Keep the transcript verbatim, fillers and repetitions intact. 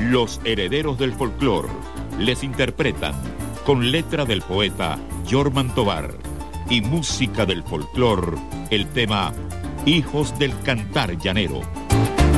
Los Herederos del Folclor les interpretan con letra del poeta Yorman Tobar y música del folclor el tema Hijos del Cantar Llanero.